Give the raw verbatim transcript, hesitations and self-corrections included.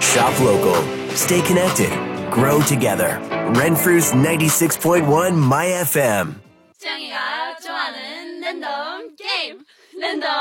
Shop local. Stay connected. Grow together. Renfrew's ninety-six point one My 에프엠. 수영이가 좋아하는 랜덤 게임. 랜덤